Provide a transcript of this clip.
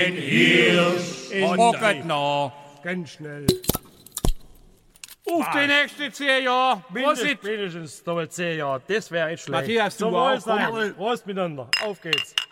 Hirsch Rocket noch. Ganz schnell. Auf die nächsten 10 Jahre. Mindestens doppelt 10 Jahre. Das wäre echt schlecht. Matthias, du Zum auch. Wohl sein. Prost miteinander. Auf geht's.